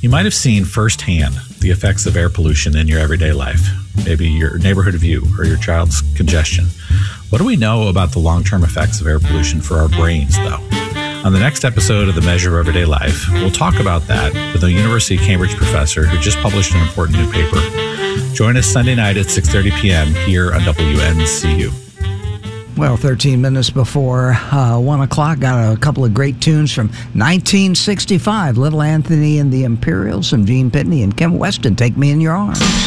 You might have seen firsthand the effects of air pollution in your everyday life, maybe your neighborhood view or your child's congestion. What do we know about the long-term effects of air pollution for our brains, though? On the next episode of The Measure of Everyday Life, we'll talk about that with a University of Cambridge professor who just published an important new paper. Join us Sunday night at 6:30 p.m. here on WNCU. Well, 13 minutes before 1 o'clock, got a couple of great tunes from 1965. Little Anthony and the Imperials, and Gene Pitney and Kim Weston, Take Me in Your Arms.